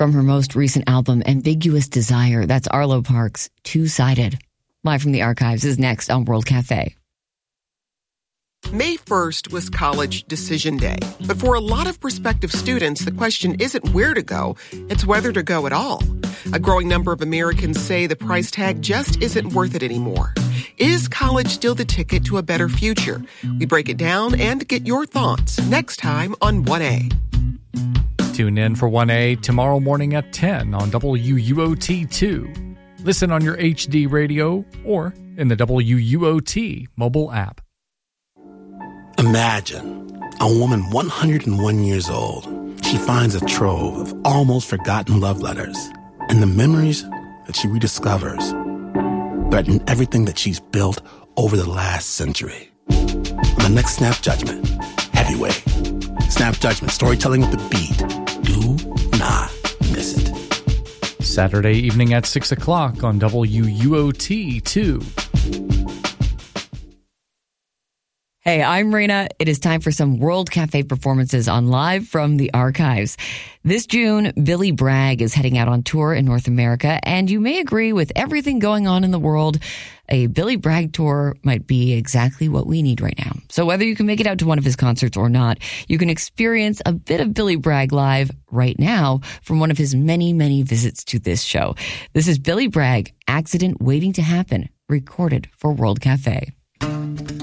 From her most recent album, Ambiguous Desire, that's Arlo Parks' Two-Sided. Live from the archives is next on World Cafe. May 1st was College Decision Day. But for a lot of prospective students, the question isn't where to go, it's whether to go at all. A growing number of Americans say the price tag just isn't worth it anymore. Is college still the ticket to a better future? We break it down and get your thoughts next time on 1A. Tune in for 1A tomorrow morning at 10 on WUOT2. Listen on your HD radio or in the WUOT mobile app. Imagine a woman 101 years old. She finds a trove of almost forgotten love letters, and the memories that she rediscovers threaten everything that she's built over the last century. On the next Snap Judgment, Heavyweight. Snap Judgment, storytelling with the beat. Do not miss it. Saturday evening at 6 o'clock on WUOT2. Hey, I'm Raina. It is time for some World Cafe performances on Live from the Archives. This June, Billy Bragg is heading out on tour in North America, and you may agree with everything going on in the world, a Billy Bragg tour might be exactly what we need right now. So whether you can make it out to one of his concerts or not, you can experience a bit of Billy Bragg live right now from one of his many, many visits to this show. This is Billy Bragg, Accident Waiting to Happen, recorded for World Cafe.